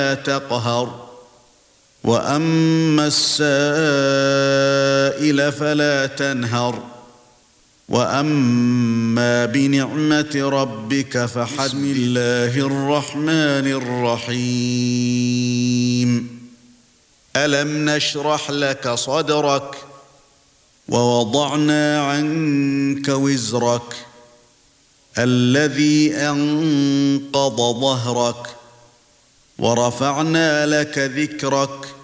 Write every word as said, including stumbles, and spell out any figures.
تقهر وأما السائل فلا تنهر وأما بنعمة ربك فحدث. بسم الله الرحمن الرحيم. ألم نشرح لك صدرك ووضعنا عنك وزرك الذي أنقض ظهرك ورفعنا لك ذكرك